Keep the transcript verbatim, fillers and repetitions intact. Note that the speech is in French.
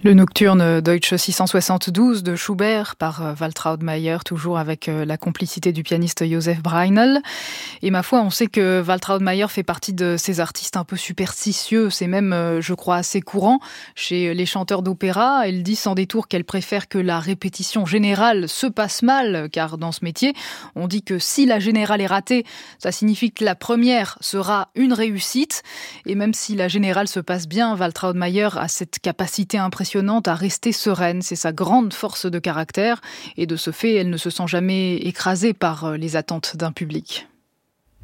Le nocturne Deutsche six cent soixante-douze de Schubert par Waltraud Mayer, toujours avec la complicité du pianiste Joseph Breinel. Et ma foi, on sait que Waltraud Mayer fait partie de ces artistes un peu superstitieux. C'est même, je crois, assez courant chez les chanteurs d'opéra. Elle dit sans détour qu'elle préfère que la répétition générale se passe mal, car dans ce métier, on dit que si la générale est ratée, ça signifie que la première sera une réussite. Et même si la générale se passe bien, Waltraud Mayer a cette capacité impressionnante à rester sereine. C'est sa grande force de caractère et de ce fait, elle ne se sent jamais écrasée par les attentes d'un public.